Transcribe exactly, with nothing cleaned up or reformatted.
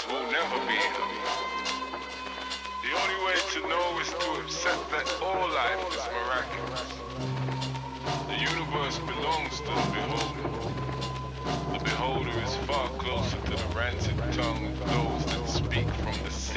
words will never be enough. The only way to know is to accept that all life is miraculous. The universe belongs to the beholder. The beholder is far closer to the rancid tongue of those that speak from the